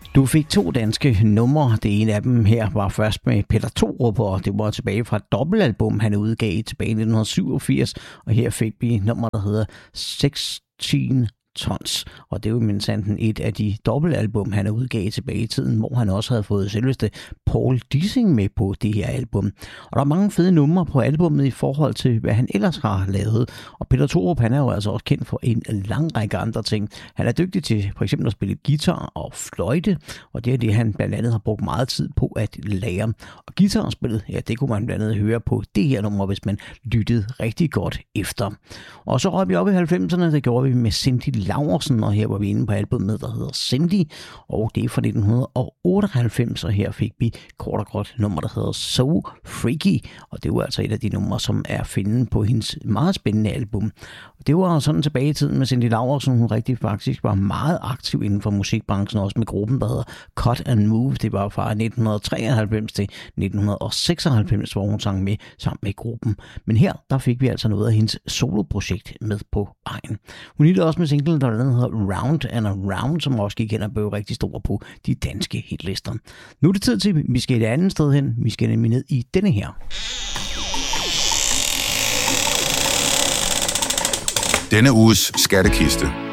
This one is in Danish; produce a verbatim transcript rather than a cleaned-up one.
Du fik to danske numre. Det ene af dem her var først med Peter Thorup, og det var tilbage fra et dobbeltalbum, han udgav tilbage i nitten syvogfirs. Og her fik vi nummer, der hedder seksten Tons, og det er jo mindsanten et af de dobbeltalbum, han udgav tilbage i tiden, hvor han også havde fået selveste Paul Dissing med på det her album. Og der er mange fede numre på albummet i forhold til, hvad han ellers har lavet. Og Peter Thorup, han er jo altså også kendt for en lang række andre ting. Han er dygtig til for eksempel at spille guitar og fløjte, og det er det, han blandt andet har brugt meget tid på at lære. Og guitarspillet, ja, det kunne man blandt andet høre på det her nummer, hvis man lyttede rigtig godt efter. Og så røg vi op i halvfemserne, det gjorde vi med Cindy Laursen, og her var vi inde på albumet, der hedder Cindy, og det er fra nitten otteoghalvfems, og her fik vi kort og godt nummer, der hedder So Freaky, og det var altså et af de numre, som er findet på hendes meget spændende album. Det var sådan tilbage i tiden med Cindy Laursen, hun rigtig faktisk var meget aktiv inden for musikbranchen, også med gruppen, der hedder Cut and Move. Det var fra nitten treoghalvfems til nitten seksoghalvfems, hvor hun sang med sammen med gruppen. Men her, der fik vi altså noget af hendes soloprojekt med på vejen. Hun hittede også med singlen, der hedder Round and Around, som også gik hen og blev rigtig stor på de danske hitlister. Nu er det tid til, at vi skal et andet sted hen. Vi skal nemlig ned i denne her. Denne uges skattekiste.